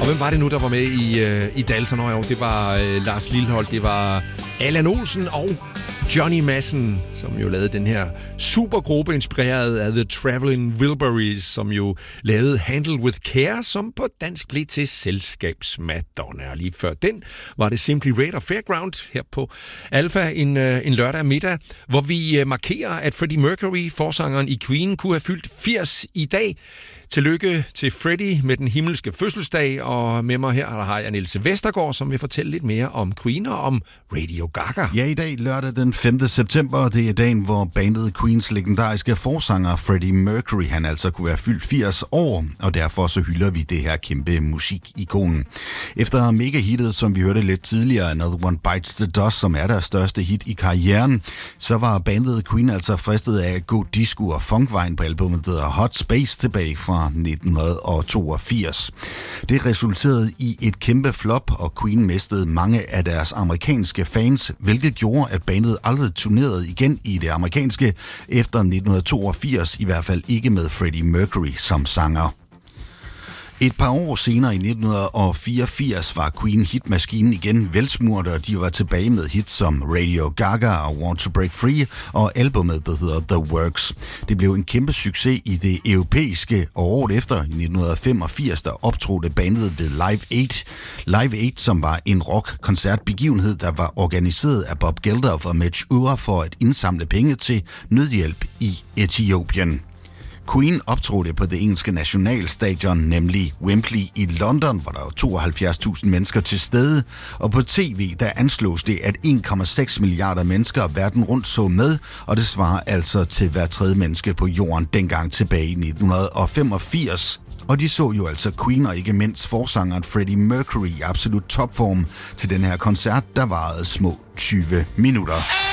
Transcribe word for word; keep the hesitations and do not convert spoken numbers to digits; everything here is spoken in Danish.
Og hvem var det nu, der var med i, øh, i Dalton? Oh, det var øh, Lars Lilholt, det var Allan Olsen og Johnny Madsen, som jo lavede den her supergruppe inspireret af The Traveling Wilburys, som jo lavede Handle with Care, som på dansk blev til Selskabsmadonna. Og lige før den var det Simply Red og Fairground her på Alpha en, en lørdag middag, hvor vi markerer, at Freddie Mercury, forsangeren i Queen, kunne have fyldt firs i dag. Tillykke til Freddie med den himmelske fødselsdag, og med mig her der har jeg Niels Vestergaard, som vil fortælle lidt mere om Queen og om Radio Gaga. Ja, i dag lørdag den femte september, det er dagen, hvor bandet Queens legendariske forsanger Freddie Mercury, han altså kunne være fyldt firs år, og derfor så hylder vi det her kæmpe musikikon. Efter mega-hittet, som vi hørte lidt tidligere, Another One Bites the Dust, som er deres største hit i karrieren, så var bandet Queen altså fristet af at gå disco og funkvejen på albumet, der hedder Hot Space, tilbage fra nitten toogfirs. Det resulterede i et kæmpe flop, og Queen mistede mange af deres amerikanske fans, hvilket gjorde, at bandet aldrig turnerede igen i det amerikanske efter nitten toogfirs, i hvert fald ikke med Freddie Mercury som sanger. Et par år senere i nitten fireogfirs var Queen hitmaskinen igen velsmurt, og de var tilbage med hits som Radio Gaga og Want to Break Free og albumet, der hedder The Works. Det blev en kæmpe succes i det europæiske, og året efter i nitten femogfirs der optrådte bandet ved Live Aid. Live Aid, som var en rock-koncertbegivenhed, der var organiseret af Bob Geldof og Midge Ure for at indsamle penge til nødhjælp i Etiopien. Queen optrådte på det engelske nationalstadion, nemlig Wembley i London, hvor der var tooghalvfjerds tusind mennesker til stede, og på tv der anslås det, at en komma seks milliarder mennesker verden rundt så med, og det svarer altså til hver tredje menneske på jorden dengang tilbage i nitten femogfirs. Og de så jo altså Queen og ikke mindst forsangeren Freddie Mercury i absolut topform til den her koncert, der varede små tyve minutter.